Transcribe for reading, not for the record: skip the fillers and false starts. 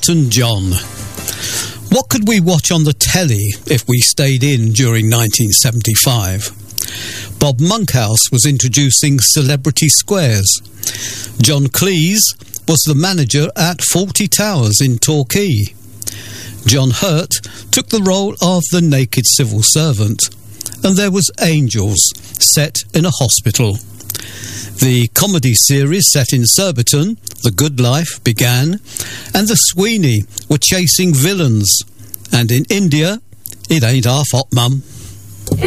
Elton John. What could we watch on the telly if we stayed in during 1975? Bob Monkhouse was introducing Celebrity Squares. John Cleese was the manager at Fawlty Towers in Torquay. John Hurt took the role of the naked civil servant. And there was Angels, set in a hospital. The comedy series set in Surbiton, The Good Life, began, and the Sweeney were chasing villains. And in India, it ain't half hot, mum.